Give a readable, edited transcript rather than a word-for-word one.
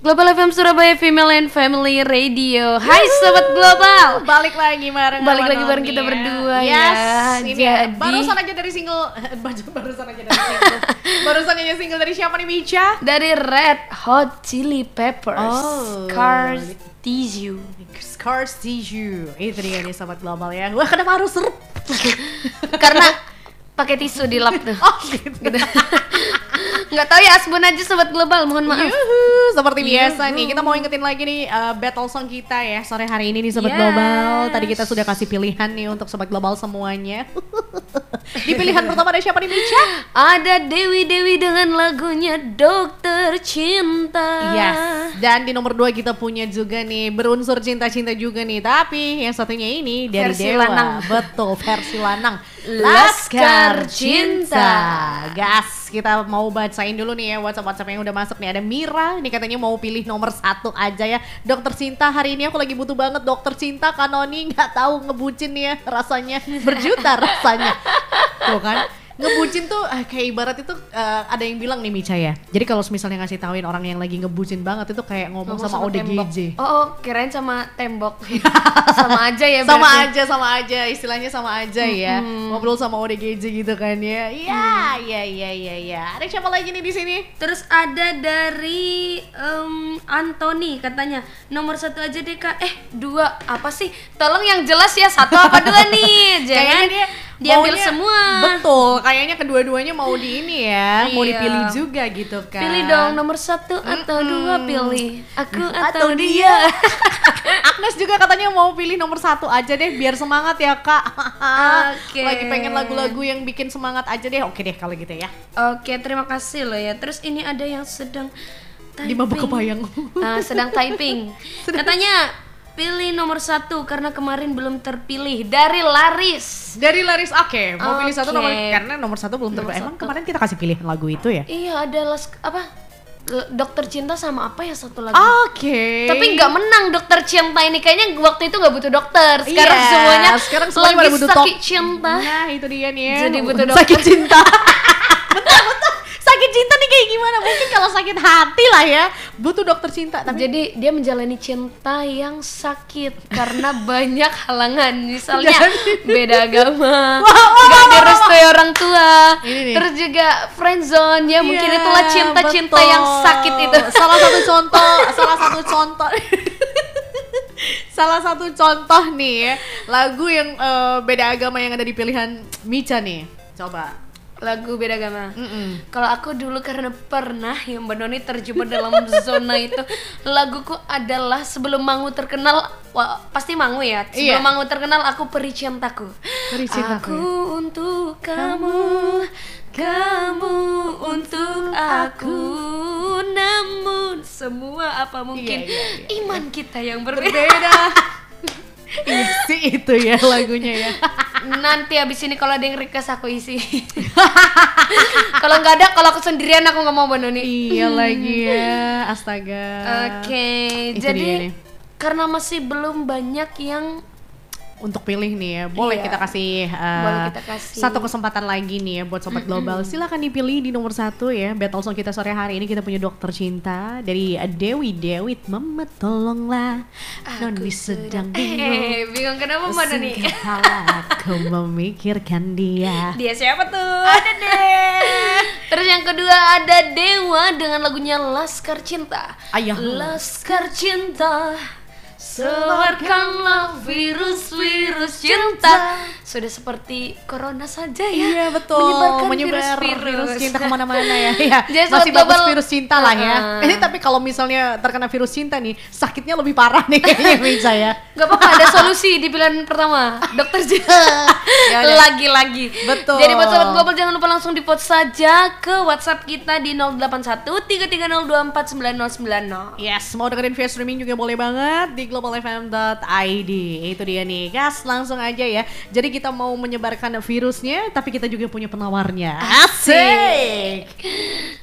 Global FM Surabaya Female and Family Radio. Hai Sobat Global. Balik lagi bareng kita berdua ya. Ini jadi barusan aja dari single barusan aja single dari siapa nih, Micha? Dari Red Hot Chili Peppers. Scars Tissue. Scars Tissue. Itu dia nih Sobat Global ya. Wah, kenapa harus serup? Karena pakai tisu dilap tuh. Oh gitu. Nggak tahu ya, asbun aja Sobat Global, mohon maaf. Seperti biasa nih, kita mau ingetin lagi nih battle song kita ya sore hari ini nih Sobat Global. Tadi kita sudah kasih pilihan nih untuk Sobat Global semuanya. Di pilihan pertama ada siapa nih, Micha? Ada Dewi dengan lagunya Dokter Cinta. Yes. Dan di nomor 2 kita punya juga nih berunsur cinta-cinta juga nih, tapi yang satunya ini dari versi Dewa. lanang. Betul, versi lanang. Laskar Cinta. Gas, kita mau bacain dulu nih ya WhatsApp yang udah masuk nih. Ada Mira, ini katanya mau pilih nomor 1 aja ya. Dokter Cinta, hari ini aku lagi butuh banget Dokter Cinta. Kanoni nggak tahu ngebucin nih ya rasanya, berjuta rasanya. Tuh kan, ngebucin tuh kayak ibarat itu ada yang bilang nih Micha ya. Jadi kalau misalnya ngasih tauin orang yang lagi ngebucin banget itu kayak ngomong sama ODGJ. Oh, kirain sama tembok. Sama aja ya berarti. Sama aja, istilahnya sama aja ya. Ngobrol sama ODGJ gitu kan ya. Iya. Ada siapa lagi nih di sini? Terus ada dari Anthony, katanya nomor 1 aja deh Kak. 2 apa sih? Tolong yang jelas ya, 1 apa 2 nih. Jangan diambil semua. Betul, kayaknya kedua-duanya mau di ini ya, mau Iya. dipilih juga gitu kan. Pilih dong nomor 1 atau 2, pilih aku atau dia. Agnes juga katanya mau pilih nomor 1 aja deh, biar semangat ya Kak. Oke. Lagi pengen lagu-lagu yang bikin semangat aja deh. Oke deh kalau gitu ya. Oke, terima kasih loh ya. Terus ini ada yang sedang Di mabuk kebayang. sedang typing. Katanya pilih nomor 1 karena kemarin belum terpilih. Dari Laris. Oke, mau pilih 1 nomor, Oke. karena nomor 1 belum terpilih. Emang kemarin kita kasih pilihan lagu itu ya? Iya, ada Dokter Cinta sama apa ya satu lagi? Oke. Tapi nggak menang Dokter Cinta ini, kayaknya waktu itu nggak butuh dokter. Sekarang Iya, semuanya pada lagi butuh sakit cinta. Nah itu dia nih ya. Jadi butuh dokter. Sakit cinta. Betul. Sakit cinta nih kayak gimana? Mungkin kalau sakit hati lah ya, butuh dokter cinta. Tapi Jadi dia menjalani cinta yang sakit karena banyak halangan. Misalnya beda agama, nggak direstui orang tua, Ini nih. terus juga friendzone. Ya mungkin Iya, itulah cinta-cinta betul. yang sakit itu. Salah satu contoh. Salah satu contoh nih ya, lagu yang beda agama yang ada di pilihan Micha nih. Coba. Lagu beda agama. Kalau aku dulu karena pernah yang Mbak Noni terjebak dalam zona itu, laguku adalah Sebelum Mangu Terkenal. Pasti Mangu ya. Sebelum Mangu Terkenal, aku Peri Cintaku. Peri Cintaku. Aku untuk kamu, kamu untuk aku. Namun semua apa mungkin iman kita yang berbeda. Iya sih itu ya lagunya ya. Nanti abis ini kalau ada yang request aku isi. Kalau nggak ada, kalau aku sendirian aku nggak mau Mbak Noni. Iya lagi ya, astaga. Oke, Itu dia jadi nih. karena masih belum banyak yang Untuk pilih nih ya, boleh Iya. kita kasih, Boleh kita kasih. satu kesempatan lagi nih ya buat Sobat Global. Silakan dipilih di nomor 1 ya. Battle song kita sore hari ini kita punya Dokter Cinta dari Dewi. Mama tolonglah, Noni sedang bingung. bingung kenapa Mbak Noni? Aku memikirkan dia. Dia siapa tuh? Ada deh. Terus yang kedua ada Dewa dengan lagunya Laskar Cinta. Ayah. Laskar Cinta, sebarkanlah virus-virus cinta. Sudah seperti corona saja ya. Iya betul, menyebar virus cinta kemana-mana ya. Iya, Jadi masih Sobat bagus Global, virus cinta lah ya. Ini tapi kalau misalnya terkena virus cinta nih, sakitnya lebih parah nih kayaknya Micha ya. Gak apa-apa, ada solusi di pilihan pertama. Dokter Cinta. Ya udah. Lagi-lagi. Betul. Jadi buat Sobat Global jangan lupa langsung di-vote saja ke WhatsApp kita di 081 330249090. Yes, mau dengerin via streaming juga boleh banget di globalfm.id. Itu dia nih, gas langsung aja ya. Jadi kita mau menyebarkan virusnya, tapi kita juga punya penawarnya. Asik.